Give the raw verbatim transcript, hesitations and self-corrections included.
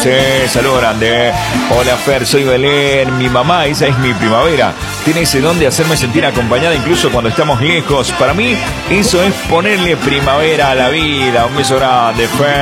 Sí, saludo grande. Hola Fer, soy Belén. Mi mamá, esa es mi primavera. Tiene ese don de hacerme sentir acompañada incluso cuando estamos lejos. Para mí, eso es ponerle primavera a la vida. Un beso grande, Fer.